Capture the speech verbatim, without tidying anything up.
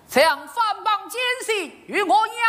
将藩邦奸细与我一